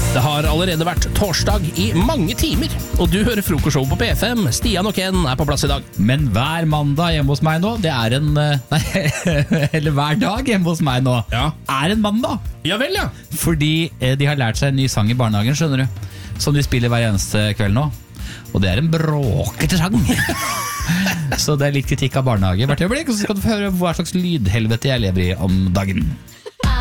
Det har allerede vært torsdag i mange timer, og du hører frokostshow på P5. Stian og Ken er på plass i dag. Men hver mandag hjemme hos meg nå, det er en... Nei, eller hver dag hjemme hos meg nå, Ja. er en mandag. Ja vel, ja. Fordi de har lært seg en ny sang i barnehagen, skjønner du, som de spiller hver eneste kveld nå. Og det er en bråkete sang. Så det er litt kritikk av barnehage hvert øyeblikk, og så skal du få høre hva slags lydhelvete jeg lever i om dagen.